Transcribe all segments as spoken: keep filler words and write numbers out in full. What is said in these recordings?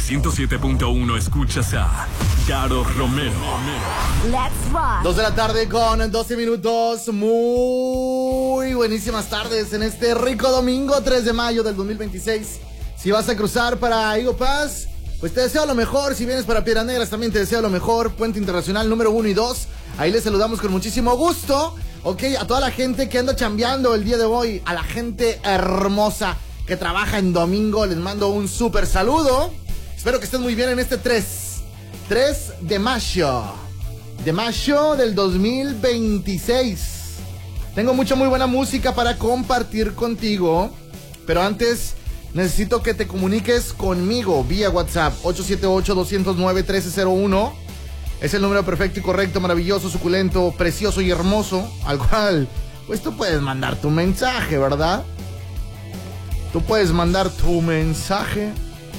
ciento siete punto uno escuchas a Caro Romero. Let's rock. Dos de la tarde con doce minutos. Muy buenísimas tardes en este rico domingo tres de mayo del dos mil veintiséis. Si vas a cruzar para Eagle Pass, pues te deseo lo mejor. Si vienes para Piedras Negras, también te deseo lo mejor. Puente Internacional número uno y dos. Ahí les saludamos con muchísimo gusto. Ok, a toda la gente que anda chambeando el día de hoy, a la gente hermosa que trabaja en domingo, les mando un súper saludo. Espero que estén muy bien en este tres de mayo. De mayo del dos mil veintiséis. Tengo mucha muy buena música para compartir contigo. Pero antes necesito que te comuniques conmigo vía WhatsApp. ocho siete ocho, dos cero nueve, uno tres cero uno. Es el número perfecto y correcto, maravilloso, suculento, precioso y hermoso, al cual, pues tú puedes mandar tu mensaje, ¿verdad? Tú puedes mandar tu mensaje.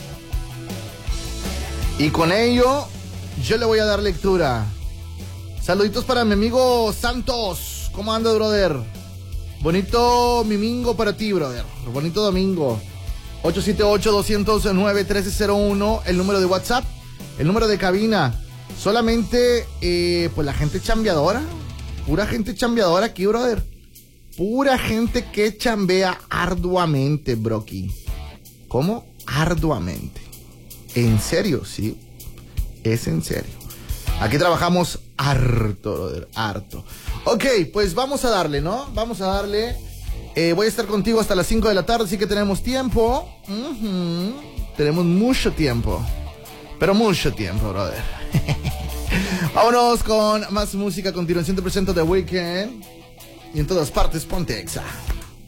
Y con ello, yo le voy a dar lectura. Saluditos para mi amigo Santos. ¿Cómo anda, brother? Bonito mimingo para ti, brother. Bonito domingo. ocho siete ocho, dos cero nueve, uno tres cero uno, el número de WhatsApp, el número de cabina. Solamente, eh, pues la gente chambeadora. Pura gente chambeadora aquí, brother. Pura gente que chambea arduamente, broki. ¿Cómo? Arduamente. En serio, sí. Es en serio. Aquí trabajamos harto, brother. Harto. Ok, pues vamos a darle, ¿no? Vamos a darle. Eh, voy a estar contigo hasta las cinco de la tarde, así que tenemos tiempo. Uh-huh. Tenemos mucho tiempo. Pero mucho tiempo, brother. Vámonos con más música. A continuación te presento The Weeknd. Y en todas partes, ponte Exa.